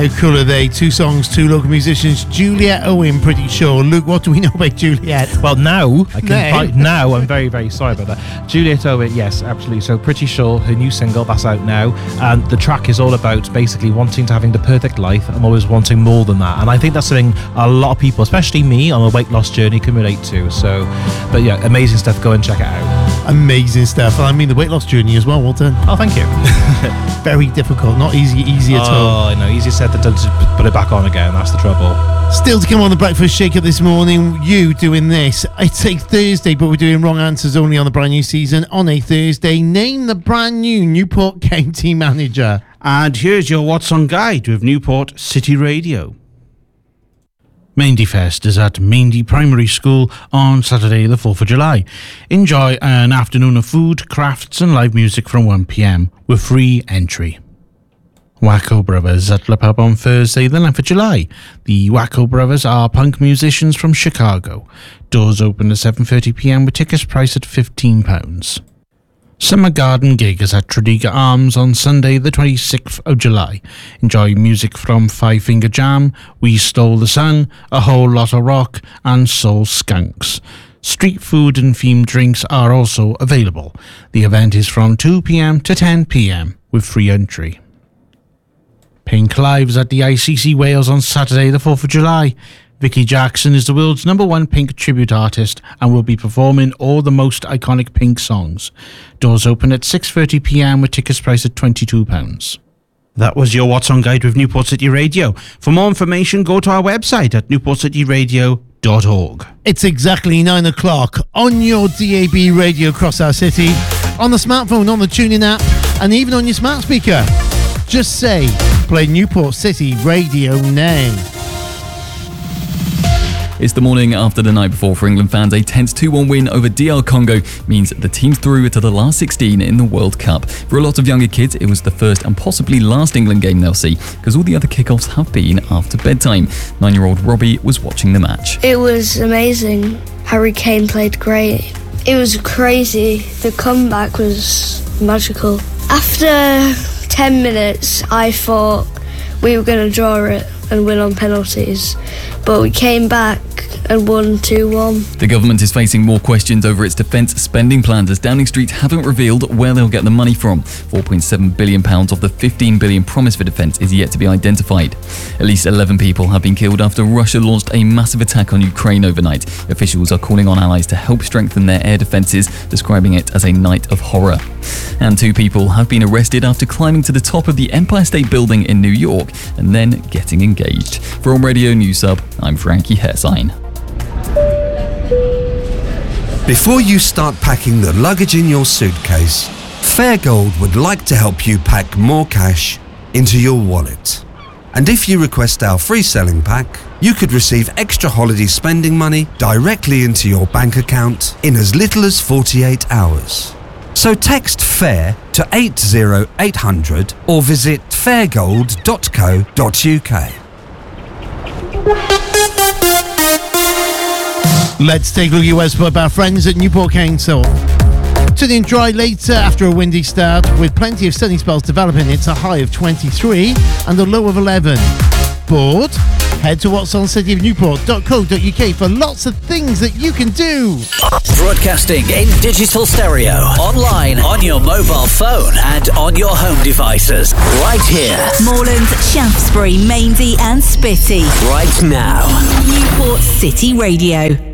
How cool are they? 2 songs, 2 local musicians. Juliet Owen, Pretty Sure. Luke, what do we know about Juliet? Well, now I'm very, very sorry about that. Juliet Owen, yes, absolutely. So Pretty Sure, her new single, that's out now. And the track is all about basically wanting to having the perfect life and always wanting more than that. And I think that's something a lot of people, especially me, on a weight loss journey can relate to. So, but yeah, amazing stuff. Go and check it out. Amazing stuff. I mean, the weight loss journey as well, well done. Oh, thank you. Very difficult, not easy at all. Oh, I know, easier said than done to put it back on again. That's the trouble. Still to come on the Breakfast Shaker this morning, you doing this. It's a Thursday, but we're doing wrong answers only on the brand new season. On a Thursday, name the brand new Newport County manager. And here's your What's On guide with Newport City Radio. Maindee Fest is at Maindee Primary School on Saturday the 4th of July. Enjoy an afternoon of food, crafts and live music from 1 p.m. with free entry. Wacko Brothers at Le Pub on Thursday the 9th of July. The Wacko Brothers are punk musicians from Chicago. Doors open at 7:30 p.m. with tickets priced at £15. Summer Garden gig is at Tredegar Arms on Sunday the 26th of July. Enjoy music from Five Finger Jam, We Stole the Sun, A Whole Lot of Rock and Soul Skunks. Street food and themed drinks are also available. The event is from 2 p.m. to 10 p.m. with free entry. Pink Lives at the ICC Wales on Saturday the 4th of July. Vicky Jackson is the world's #1 Pink tribute artist and will be performing all the most iconic Pink songs. Doors open at 6:30 p.m. with tickets priced at £22. That was your What's On guide with Newport City Radio. For more information, go to our website at newportcityradio.org. It's exactly 9 o'clock on your DAB radio across our city, on the smartphone, on the TuneIn app, and even on your smart speaker. Just say, play Newport City Radio now. It's the morning after the night before for England fans. A tense 2-1 win over DR Congo means the team's through to the last 16 in the World Cup. For a lot of younger kids, it was the first and possibly last England game they'll see, because all the other kickoffs have been after bedtime. 9-year-old Robbie was watching the match. It was amazing. Harry Kane played great. It was crazy. The comeback was magical. After 10 minutes, I thought we were going to draw it and win on penalties, but we came back and won 2-1. The government is facing more questions over its defence spending plans, as Downing Street haven't revealed where they'll get the money from. £4.7 billion of the £15 billion promised for defence is yet to be identified. At least 11 people have been killed after Russia launched a massive attack on Ukraine overnight. Officials are calling on allies to help strengthen their air defences, describing it as a night of horror. And 2 people have been arrested after climbing to the top of the Empire State Building in New York and then getting engaged. From Radio News Sub, I'm Frankie Herzine. Before you start packing the luggage in your suitcase, Fairgold would like to help you pack more cash into your wallet. And if you request our free selling pack, you could receive extra holiday spending money directly into your bank account in as little as 48 hours. So text FAIR to 80800 or visit fairgold.co.uk. Let's take a look at US Pub, our friends at Newport Council. Sunny and dry later after a windy start, with plenty of sunny spells developing. It's a high of 23 and a low of 11. Bored? Head to whatsonCityofNewport.co.uk for lots of things that you can do. Broadcasting in digital stereo, online, on your mobile phone and on your home devices. Right here. Moreland, Shaftesbury, Maindee and Spitty. Right now. Newport City Radio.